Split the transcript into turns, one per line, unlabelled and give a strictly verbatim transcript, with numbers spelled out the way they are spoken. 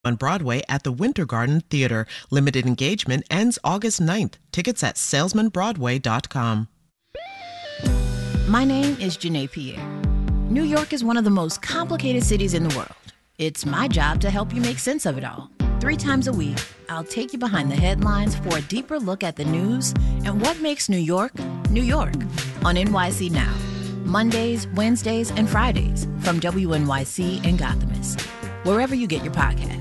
on Broadway at the Winter Garden Theater. Limited engagement ends August ninth. Tickets at salesman broadway dot com.
My name is Janae Pierre. New York is one of the most complicated cities in the world. It's my job to help you make sense of it all. Three times a week, I'll take you behind the headlines for a deeper look at the news and what makes New York, New York, on N Y C Now. Mondays, Wednesdays, and Fridays from W N Y C and Gothamist. Wherever you get your podcasts.